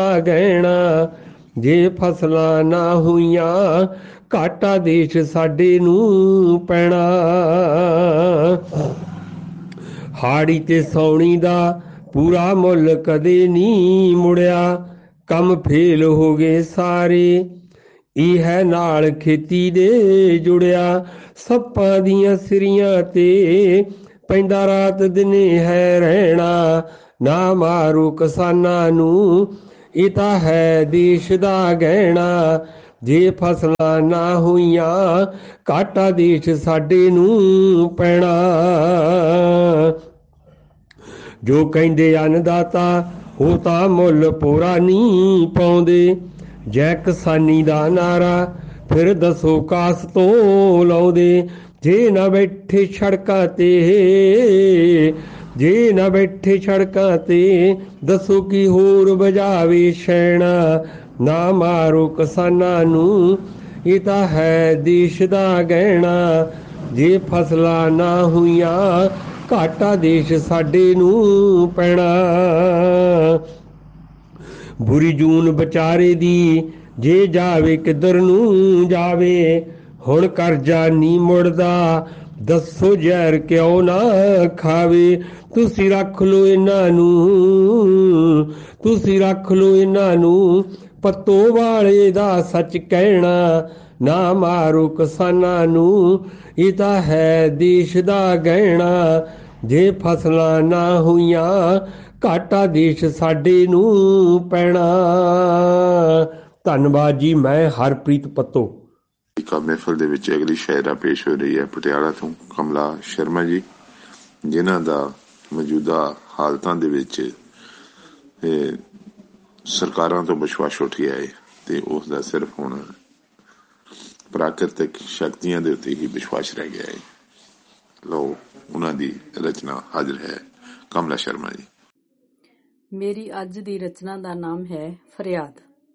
ਗਹਿਣਾ ਜੇ ਫਸਲਾਂ ਨਾ ਹੋਈਆਂ ਘਾਟਾ ਦੇਸ਼ ਸਾਡੇ ਨੂੰ ਪੈਣਾ। ਹਾੜੀ ਤੇ ਸੌਣੀ ਦਾ ਪੂਰਾ ਮੁੱਲ ਕਦੇ ਨਹੀਂ ਮੁੜਿਆ, ਕੰਮ ਫੇਲ ਹੋ ਗਏ ਸਾਰੇ ਇਹ ਹੈ ਨਾਲ ਖੇਤੀ ਦੇ ਜੁੜਿਆ। ਸੱਪਾਂ ਦੀਆਂ ਸਿਰੀਆਂ ਤੇ ਪੈਂਦਾ ਰਾਤ ਦਿਨੇ ਹੈ ਰਹਿਣਾ, ਨਾ ਮਾਰੋ ਕਿਸਾਨਾਂ ਨੂੰ ਇਹ ਤਾਂ ਹੈ ਦੇਸ਼ ਦਾ ਗਹਿਣਾ। ਜੇ ਫਸਲਾਂ ਨਾ ਹੋਈਆਂ ਘਾਟਾ ਦੇਸ਼ ਸਾਡੇ ਨੂੰ ਪੈਣਾ। ਜੋ ਕਹਿੰਦੇ ਅੰਨਦਾਤਾ ਉਹ ਤਾਂ ਮੁੱਲ ਪੂਰਾ ਨਹੀਂ ਪਾਉਂਦੇ, ਜੈ ਕਿਸਾਨੀ ਦਾ ਨਾਰਾ ਫਿਰ ਦੱਸੋ ਕਾਸ ਤੋਂ ਲਾਉਂਦੇ। ਜੇ ਨਾ ਬੈਠੇ ਸੜਕਾਂ ਤੇ, ਜੇ ਨਾ ਬੈਠੇ ਸੜਕਾਂ ਤੇ ਦੱਸੋ ਕੀ ਹੋਰ ਵਜਾਵੇ ਸ਼ੈਣਾ, ਨਾ ਮਾਰੋ ਕਿਸਾਨਾਂ ਨੂੰ ਇਹ ਤਾਂ ਹੈ ਦੇਸ਼ ਦਾ ਗਹਿਣਾ। ਜੇ ਫਸਲਾਂ ਨਾ ਹੋਈਆਂ ਘਾਟਾ ਦੇਸ਼ ਸਾਡੇ ਨੂੰ ਪੈਣਾ। ਬੁਰੀ ਜੂਨ ਵਿਚਾਰੇ ਦੀ ਜੇ ਜਾਵੇ ਕਿੱਧਰ ਨੂੰ ਜਾਵੇ, ਹੁਣ ਕਰਜ਼ਾ ਨਹੀਂ ਮੁੜਦਾ ਦੱਸੋ ਜ਼ਹਿਰ ਕਿਉਂ ਨਾ ਖਾਵੇ। ਤੁਸੀਂ ਰੱਖ ਲਓ ਇਹਨਾਂ ਨੂੰ, ਤੁਸੀਂ ਰੱਖ ਲਓ ਇਹਨਾਂ ਨੂੰ ਪੱਤੋ ਵਾਲੇ ਦਾ ਸੱਚ ਕਹਿਣਾ, ਨਾ ਮਾਰੋ ਕਿਸਾਨਾਂ ਨੂੰ ਇਹ ਤਾਂ ਹੈ ਦੇਸ਼ ਦਾ ਗਹਿਣਾ। ਜੇ ਫਸਲਾਂ ਨਾ ਹੋਈਆਂ ਘਾਟਾ ਦੇਸ਼ ਸਾਡੇ ਨੂੰ ਪੈਣਾ। ਧੰਨਵਾਦ ਜੀ। ਮੈਂ ਹਰਪ੍ਰੀਤ ਪੱਤੋ। ਮਹਿਫਲ ਦੇ ਵਿੱਚ ਅਗਲੀ ਸ਼ਾਇਰਾ ਪੇਸ਼ ਹੋ ਰਹੀ ਹੈ ਪਟਿਆਲਾ ਤੋਂ ਕਮਲਾ ਸ਼ਰਮਾ ਜੀ, ਜਿਨ੍ਹਾਂ ਦਾ ਮੌਜੂਦਾ ਹਾਲਤਾਂ ਦੇ ਵਿੱਚ ਸਰਕਾਰਾਂ ਤੋਂ ਵਿਸ਼ਵਾਸ ਉੱਠ ਗਿਆ ਹੈ ਤੇ ਉਸ ਦਾ ਸਿਰਫ ਹੁਣ ਪ੍ਰਾਕਿਰਤਿਕ ਸ਼ਕਤੀਆਂ ਦੇ ਉੱਤੇ ਹੀ ਵਿਸ਼ਵਾਸ ਰਹਿ ਗਿਆ ਹੈ। ਲਓ ਉਹਨਾਂ ਦੀ ਰਚਨਾ ਹਾਜ਼ਰ ਹੈ ਕਮਲਾ ਸ਼ਰਮਾ ਜੀ। ਮੇਰੀ ਅੱਜ ਦੀ ਰਚਨਾ ਦਾ ਨਾਮ ਹੈ ਫਰਿਆਦ।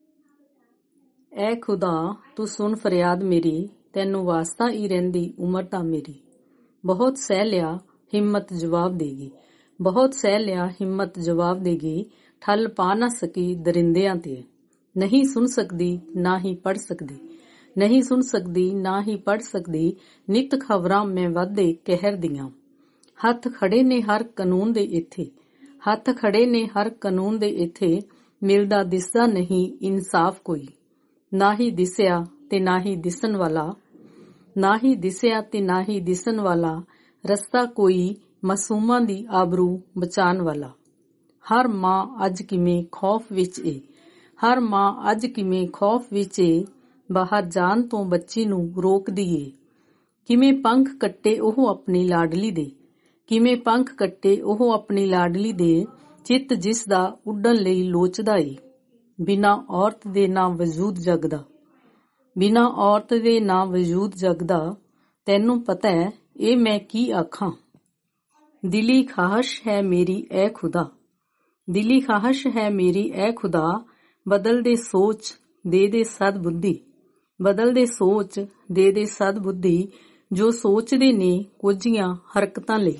ਐ ਖੁਦਾ ਤੂੰ ਸੁਣ ਫਰਿਆਦ ਮੇਰੀ, ਤੈਨੂੰ ਵਾਸਤਾ ਹੀ ਰਹਿੰਦੀ ਉਮਰ ਤਾਂ ਮੇਰੀ। ਬਹੁਤ ਸਹਿ ਲਿਆ ਹਿੰਮਤ ਜਵਾਬ ਦੇਗੀ, ਬਹੁਤ ਸਹਿ ਲਿਆ ਹਿੰਮਤ ਜਵਾਬ ਦੇਗੀ। ਠੱਲ ਪਾ ਨਾ ਸਕੀ ਦਰਿੰਦਿਆਂ ਤੇ, ਨਹੀਂ ਸੁਣ ਸਕਦੀ ਨਾ ਹੀ ਪੜ੍ਹ ਸਕਦੀ, ਨਹੀਂ ਸੁਣ ਸਕਦੀ ਨਾ ਹੀ ਪੜ੍ਹ ਸਕਦੀ। ਨਿਤ ਖਬਰਾਂ ਮੈਂ ਵਾਧੇ ਕਹਿਰ ਦੀਆਂ, ਹੱਥ ਖੜੇ ਨੇ ਹਰ ਕਾਨੂੰਨ ਦੇ ਇੱਥੇ, ਹੱਥ ਖੜੇ ਨੇ ਹਰ ਕਾਨੂੰਨ ਦੇ ਇੱਥੇ। ਮਿਲਦਾ ਦਿਸਦਾ ਨਹੀਂ ਇਨਸਾਫ ਕੋਈ, ਨਾ ਹੀ ਦਿਸਿਆ ਤੇ ਨਾ ਹੀ ਦਿਸਣ ਵਾਲਾ, ਨਾ ਹੀ ਦਿਸਿਆ ਤੇ ਨਾ ਹੀ ਦਿਸਣ ਵਾਲਾ। ਰਸਤਾ ਕੋਈ ਮਾਸੂਮਾਂ ਦੀ ਆਬਰੂ ਬਚਾਉਣ ਵਾਲਾ। ਹਰ ਮਾਂ ਅੱਜ ਕਿਵੇਂ ਖੌਫ ਵਿੱਚ ਏ, ਹਰ ਮਾਂ ਅੱਜ ਕਿਵੇਂ ਖੌਫ ਵਿੱਚ ਏ। ਬਾਹਰ ਜਾਣ ਤੋਂ ਬੱਚੀ ਨੂੰ ਰੋਕਦੀ ਏ। ਕਿਵੇਂ ਪੰਖ ਕੱਟੇ ਉਹ ਆਪਣੀ ਲਾਡਲੀ ਦੇ, ਕਿਵੇਂ ਪੰਖ ਕੱਟੇ ਉਹ ਆਪਣੀ ਲਾਡਲੀ ਦੇ। ਚਿੱਤ ਜਿਸ ਦਾ ਉੱਡਣ ਲਈ ਲੋਚਦਾ ਏ, ਬਿਨਾਂ ਔਰਤ ਦੇ ਨਾ ਵਜੂਦ ਜਗਦਾ, ਬਿਨਾਂ ਔਰਤ ਦੇ ਨਾ ਵਜੂਦ ਜਗਦਾ। ਤੈਨੂੰ ਪਤਾ ਹੈ ਇਹ ਮੈਂ ਕੀ ਆਖਾਂ, ਦਿਲੀ ਖਾਹਸ਼ ਹੈ ਮੇਰੀ ਐ ਖੁਦਾ, ਦਿਲੀ ਖਾਹਸ਼ ਹੈ ਮੇਰੀ ਐ ਖੁਦਾ। ਬਦਲ ਦੇ ਸੋਚ ਦੇ ਦੇ ਸਦ ਬੁੱਧੀ, ਬਦਲ ਦੇ ਸੋਚ ਦੇ ਦੇ ਸਦ ਬੁੱਧੀ। ਜੋ ਸੋਚਦੇ ਨੇ ਕੁਝੀਆਂ ਹਰਕਤਾਂ ਲਈ,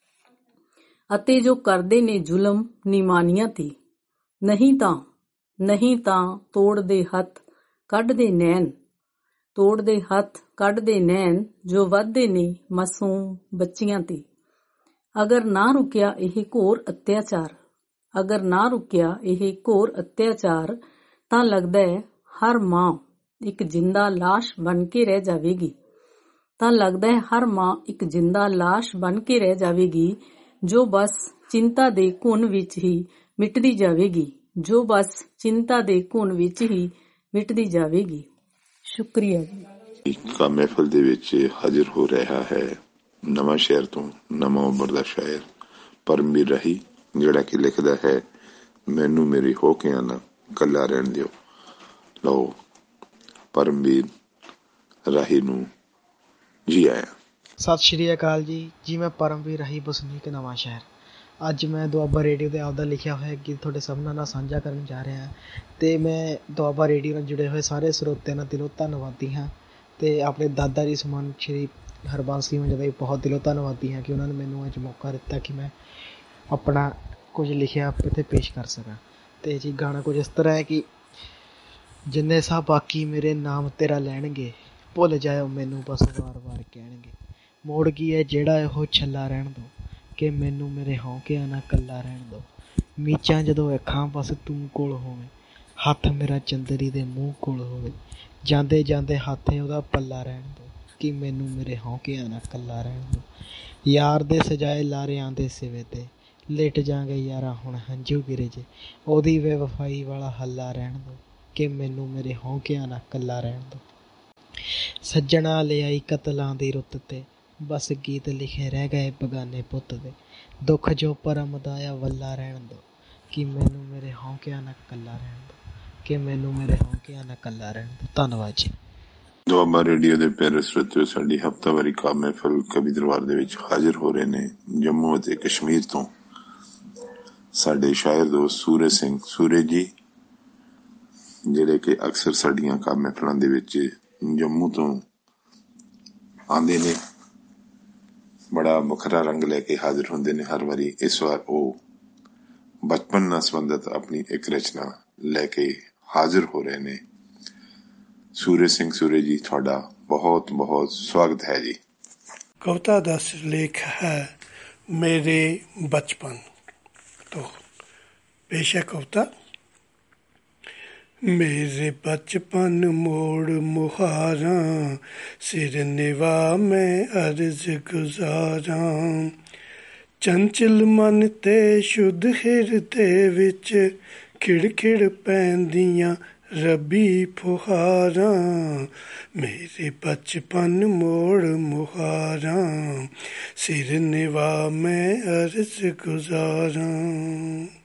ਅਤੇ ਜੋ ਕਰਦੇ ਨੇ ਜ਼ੁਲਮ ਨਿਮਾਨੀਆਂ ਤੇ। ਨਹੀਂ ਤਾਂ, ਨਹੀਂ ਤਾਂ ਤੋੜਦੇ ਹੱਥ ਕੱਢਦੇ ਨੈਣ, ਤੋੜਦੇ ਹੱਥ ਕੱਢਦੇ ਨੈਣ। ਜੋ ਵੱਧਦੇ ਨੇ ਮਾਸੂਮ ਬੱਚੀਆਂ ਤੇ। ਅਗਰ ਨਾ ਰੁਕਿਆ ਇਹ ਘੋਰ ਅਤਿਆਚਾਰ, ਅਗਰ ਨਾ ਰੁਕਿਆ ਇਹ ਘੋਰ ਅਤਿਆਚਾਰ, ਤਾਂ ਲੱਗਦਾ ਹੈ ਹਰ ਮਾਂ ਇੱਕ ਜਿੰਦਾ ਲਾਸ਼ ਬਣ ਕੇ ਰਹਿ ਜਾਵੇਗੀ, ਤਾਂ ਲੱਗਦਾ ਹੈ ਹਰ ਮਾਂ ਇੱਕ ਜਿੰਦਾ ਲਾਸ਼ ਬਣ ਕੇ ਰਹਿ ਜਾਵੇਗੀ। ਜੋ ਬਸ ਚਿੰਤਾ ਦੇ ਘੁਣ ਵਿੱਚ ਹੀ ਮਿਟਦੀ ਜਾਵੇਗੀ, ਜੋ ਬਸ ਚਿੰਤਾ ਦੇ ਘੁਣ ਵਿੱਚ ਹੀ ਮਿਟਦੀ ਜਾਵੇਗੀ। ਸ਼ੁਕਰੀਆ ਜੀ। ਮਹਿਫਲ ਦੇ ਵਿੱਚ ਹਾਜ਼ਰ ਹੋ ਰਿਹਾ ਹੈ ਨਵਾਂ ਸ਼ਹਿਰ ਤੋਂ ਨਵਾਂ ਉਮਰ ਦਾ ਸ਼ਾਇਰ ਪਰਮਵੀਰ ਰਾਹੀ, ਜਿਹੜਾ ਕਿ ਲਿਖਦਾ ਹੈ ਮੈਨੂੰ ਮੇਰੀ ਹੋਕਿਆਂ ਨਾ ਕੱਲਾ ਰਹਿਣ ਦਿਓ। ਲਓ ਪਰਮਵੀਰ ਰਾਹੀ ਨੂੰ ਜੀ ਆਇਆ। ਸਤਿ ਸ਼੍ਰੀ ਅਕਾਲ ਜੀ। ਜੀ ਮੈਂ ਪਰਮਵੀਰ ਰਾਹੀ, ਵਸਨੀਕ ਨਵਾਂ ਸ਼ਹਿਰ। ਅੱਜ ਮੈਂ ਦੁਆਬਾ ਰੇਡੀਓ 'ਤੇ ਆਪਦਾ ਲਿਖਿਆ ਹੋਇਆ ਗੀਤ ਤੁਹਾਡੇ ਸਾਹਮਣੇ ਨਾਲ ਸਾਂਝਾ ਕਰਨ ਜਾ ਰਿਹਾ ਹਾਂ। ਅਤੇ ਮੈਂ ਦੁਆਬਾ ਰੇਡੀਓ ਨਾਲ ਜੁੜੇ ਹੋਏ ਸਾਰੇ ਸਰੋਤਿਆਂ ਦਾ ਦਿਲੋਂ ਧੰਨਵਾਦੀ ਹਾਂ, ਅਤੇ ਆਪਣੇ ਦਾਦਾ ਜੀ ਸਮਾਨ ਸ਼੍ਰੀ ਹਰਬੰਸ ਸਿੰਘ ਜੀ ਦਾ ਬਹੁਤ ਦਿਲੋਂ ਧੰਨਵਾਦੀ ਹਾਂ ਕਿ ਉਹਨਾਂ ਨੇ ਮੈਨੂੰ ਅੱਜ ਮੌਕਾ ਦਿੱਤਾ ਕਿ ਮੈਂ ਆਪਣਾ ਕੁਝ ਲਿਖਿਆ ਇੱਥੇ ਪੇਸ਼ ਕਰ ਸਕਾਂ। ਤੇ ਜੀ ਗਾਣਾ ਕੁਝ ਇਸ ਤਰ੍ਹਾਂ ਹੈ ਕਿ ਜਿੰਨੇ ਸਾ ਬਾਕੀ ਮੇਰੇ ਨਾਮ ਤੇਰਾ ਲੈਣਗੇ, ਭੁੱਲ ਜਾਇਓ ਮੈਨੂੰ ਬਸ ਵਾਰ-ਵਾਰ ਕਹਿਣਗੇ। ਮੋੜ ਕੀ ਹੈ ਜਿਹੜਾ ਇਹੋ ਛੱਲਾ ਰਹਿਣ ਦੋ, ਕਿ ਮੈਨੂੰ ਮੇਰੇ ਹੌਕਿਆਂ ਨਾ ਕੱਲਾ ਰਹਿਣ ਦੋ। ਮੀਚਾਂ ਜਦੋਂ ਅੱਖਾਂ ਬਸ ਤੂੰ ਕੋਲ ਹੋਵੇਂ, ਹੱਥ ਮੇਰਾ ਚੰਦਰੀ ਦੇ ਮੂੰਹ ਕੋਲ ਹੋਵੇ। ਜਾਂਦੇ ਜਾਂਦੇ ਹੱਥ ਉਹਦਾ ਪੱਲਾ ਰਹਿਣ ਦੋ, ਕਿ ਮੈਨੂੰ ਮੇਰੇ ਹੌਕਿਆਂ ਨਾ ਕੱਲਾ ਰਹਿਣ ਦੋ। ਯਾਰ ਦੇ ਸਜਾਏ ਲਾਰਿਆਂ ਦੇ ਸਿਵੇ 'ਤੇ ਲਿਟ ਜਾਂਗੇ ਯਾਰਾ ਹੁਣ ਹੰਝੂ ਗਿਰੇ ਜੇ। ਉਹਦੀ ਬੇਵਫਾਈ ਵਾਲਾ ਹੱਲਾ ਰਹਿਣ ਦੋ, ਕਿ ਮੈਨੂੰ ਮੇਰੇ ਹੌਕਿਆਂ ਨਾ ਕੱਲਾ ਰਹਿਣ ਦੋ। ਸੱਜਣਾ ਲਿਆਈ ਕਤਲਾਂ ਦੀ ਰੁੱਤ 'ਤੇ ਬਸ ਗੀਤ ਲਿਖੇ ਰਹਿ ਗਏ ਬਗਾਨੇ ਪੁੱਤ ਦੇ। ਦੁੱਖ ਜੋ ਪਰਮ ਦਾ ਆ ਵੱਲਾ ਰਹਿਣ ਦੋ, ਕਿ ਮੈਨੂੰ ਮੇਰੇ ਹੌਕਿਆਂ ਨਾ ਕੱਲਾ ਰਹਿਣ ਦੋ, ਕਿ ਮੈਨੂੰ ਮੇਰੇ ਹੌਕਿਆਂ ਨਾ ਕੱਲਾ ਰਹਿਣ ਦੋ। ਧੰਨਵਾਦ ਜੀ। ਦੁਆਬਾ ਰੇਡੀਓ ਦੇ ਪਿਆਰੇ ਸਰੋਤਿਓ, ਸਾਡੀ ਹਫ਼ਤਾਵਾਰੀ ਕਾਵਿ ਮਹਿਫਲ ਕਵੀ ਦਰਬਾਰ ਦੇ ਵਿੱਚ ਹਾਜ਼ਰ ਹੋ ਰਹੇ ਨੇ ਜੰਮੂ ਅਤੇ ਕਸ਼ਮੀਰ ਤੋਂ ਸਾਡੇ ਸ਼ਾਇਰ ਦੋਸਤ ਸੂਰਜ ਸਿੰਘ ਸੂਰਜ ਜੀ, ਜਿਹੜੇ ਕਿ ਅਕਸਰ ਸਾਡੀਆਂ ਕਾਵਿ ਮਹਿਫਲਾਂ ਦੇ ਵਿੱਚ ਜੰਮੂ ਤੋਂ ਆਉਂਦੇ ਨੇ। ਬੜਾ ਵੱਖਰਾ ਰੰਗ ਲੈ ਕੇ ਹਾਜ਼ਰ ਹੁੰਦੇ ਨੇ ਹਰ ਵਾਰੀ। ਇਸ ਵਾਰ ਉਹ ਬਚਪਨ ਨਾਲ ਸੰਬੰਧਿਤ ਆਪਣੀ ਇੱਕ ਰਚਨਾ ਲੈ ਕੇ ਹਾਜ਼ਰ ਹੋ ਰਹੇ ਨੇ। ਸੂਰਜ ਸਿੰਘ ਸੂਰਜ ਜੀ, ਤੁਹਾਡਾ ਬਹੁਤ ਬਹੁਤ ਸਵਾਗਤ ਹੈ ਜੀ। ਕਵਿਤਾ ਦਾ ਸਿਰਲੇਖ ਹੈ ਮੇਰੇ ਬਚਪਨ ਤੋਂ। ਪੇਸ਼ ਹੈ ਕਵਿਤਾ। ਮੇਰੇ ਬਚਪਨ ਮੋੜ ਮੁਹਾਰਾਂ, ਸਿਰ ਨਿਵਾ ਮੈਂ ਅਰਜ਼ ਗੁਜ਼ਾਰਾਂ। ਚੰਚਲ ਮਨ ਤੇ ਸ਼ੁੱਧ ਹਿਰਦੇ ਵਿੱਚ ਖਿੜ-ਖਿੜ ਪੈਂਦੀਆਂ ਰੱਬੀ ਫੁਹਾਰਾਂ। ਮੇਰੇ ਬਚਪਨ ਮੋੜ ਮੁਹਾਰਾਂ, ਸਿਰ ਨਿਵਾ ਮੈਂ ਅਰਜ਼ ਗੁਜ਼ਾਰਾਂ।